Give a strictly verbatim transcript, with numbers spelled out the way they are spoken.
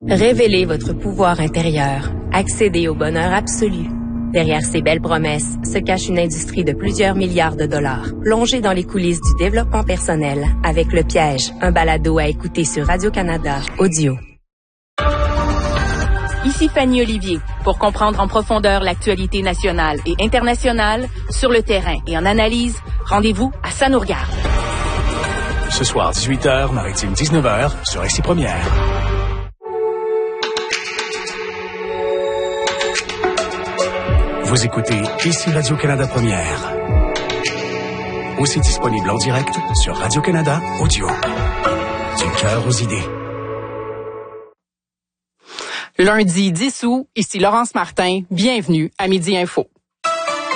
Révélez votre pouvoir intérieur. Accédez au bonheur absolu. Derrière ces belles promesses se cache une industrie de plusieurs milliards de dollars. Plongez dans les coulisses du développement personnel avec Le Piège, un balado à écouter sur Radio-Canada Audio. Ici Fanny Olivier, pour comprendre en profondeur l'actualité nationale et internationale, sur le terrain et en analyse, rendez-vous à Ça nous regarde. Ce soir, dix-huit heures, Maritime dix-neuf heures, sur Ici Première. Vous écoutez Ici Radio-Canada Première. Aussi disponible en direct sur Radio-Canada Audio. Du cœur aux idées. Lundi dix août, ici Laurence Martin, bienvenue à Midi Info.